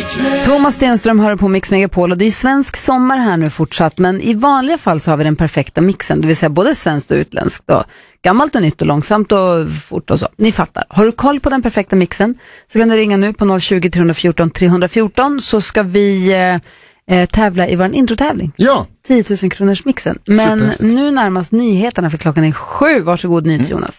Thomas Stenström hör på Mix Megapol och det är svensk sommar här nu fortsatt, men i vanliga fall så har vi den perfekta mixen, det vill säga både svenskt och utländskt och gammalt och nytt och långsamt och fort och så. Ni fattar. Har du koll på den perfekta mixen så kan du ringa nu på 020 314 314 så ska vi tävla i vår introtävling. Ja. 10 000 kronors mixen. Men nu närmast nyheterna för klockan är 7. Varsågod Jonas.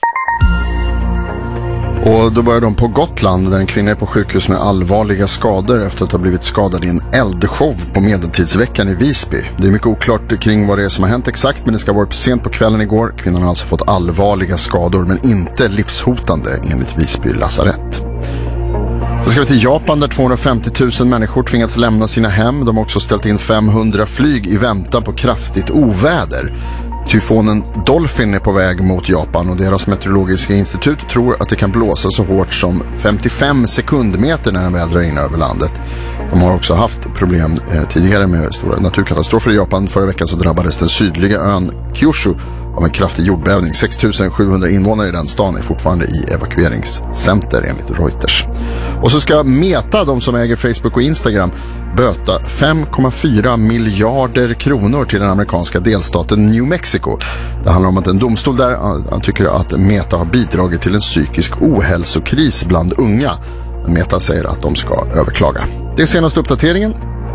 Och då börjar de på Gotland där en kvinna är på sjukhus med allvarliga skador efter att ha blivit skadad i en eldshow på Medeltidsveckan i Visby. Det är mycket oklart kring vad det är som har hänt exakt, men det ska ha varit sent på kvällen igår. Kvinnan har alltså fått allvarliga skador men inte livshotande enligt Visby lasarett. Så ska vi till Japan där 250 000 människor tvingats lämna sina hem. De har också ställt in 500 flyg i väntan på kraftigt oväder. Tyfonen Dolphin är på väg mot Japan och deras meteorologiska institut tror att det kan blåsa så hårt som 55 sekundmeter när den väl drar in över landet. De har också haft problem tidigare med stora naturkatastrofer i Japan. Förra veckan så drabbades den sydliga ön Kyushu av en kraftig jordbävning. 6 700 invånare i den stan är fortfarande i evakueringscenter enligt Reuters. Och så ska Meta, de som äger Facebook och Instagram, böta 5,4 miljarder kronor till den amerikanska delstaten New Mexico. Det handlar om att en domstol där tycker att Meta har bidragit till en psykisk ohälsokris bland unga. Men Meta säger att de ska överklaga. Det är senaste uppdateringen.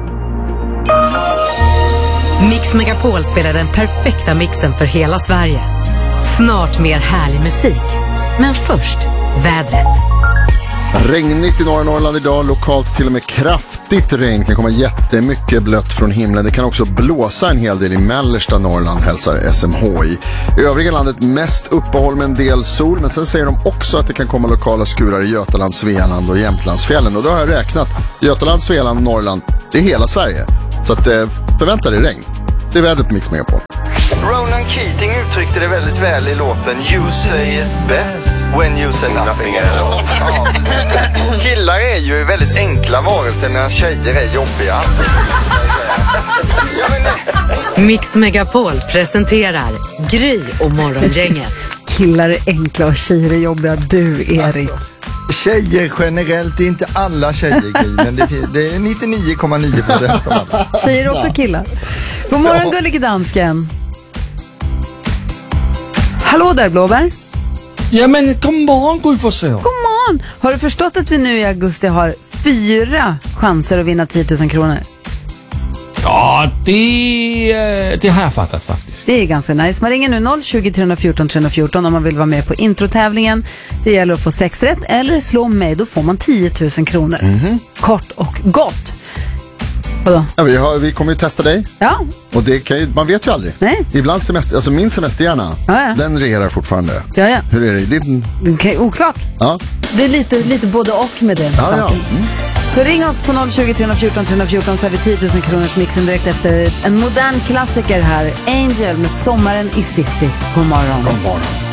Mix Megapol spelar den perfekta mixen för hela Sverige. Snart mer härlig musik. Men först, vädret. Regnigt i norra Norrland idag, lokalt till och med kraftigt regn. Det kan komma jättemycket blött från himlen. Det kan också blåsa en hel del i mellersta Norrland, hälsar SMHI. I övriga landet mest uppehåll med en del sol, men sen säger de också att det kan komma lokala skurar i Götaland, Svealand och Jämtlandsfjällen. Och då har jag räknat. Götaland, Svealand, Norrland, det är hela Sverige. Så att förvänta dig regn. Det är vädret på Mix Megapol. Ronan Keating uttryckte det väldigt väl i låten You say it best when you say nothing at all. Killar är ju väldigt enkla varelser medan tjejer är jobbiga. Mix Megapol presenterar Gry och Morgongänget. Killar är enkla och tjejer är jobbiga. Du, Erik. Alltså, tjejer generellt, det är inte alla tjejer, men det är 99,9% av alla. Tjejer är också killar. God morgon, gullige dansken. Hallå där, Blåbär. Ja, men god morgon, Gud för sig. God morgon. Har du förstått att vi nu i augusti har 4 chanser att vinna 10 000 kronor? Ja, det har jag fattat faktiskt. Det är ganska nice. Man ringer nu 020 314 314 om man vill vara med på introtävlingen. Det gäller att få 6 rätt eller slå mig, då får man 10 000 kronor. Kort och gott. Ja, vi kommer ju testa dig. Ja. Och det kan ju, man vet ju aldrig. Nej. Ibland semester, alltså min semesterhjärna, den regerar fortfarande. Ja. Hur är det i din? Okay, oklart. Ja. Det är lite både och med det. Ja. Så ring oss på 020 314 314 så har vi 10 000 kronors mixen direkt efter en modern klassiker här. Angel med Sommaren i City. God morgon. God morgon.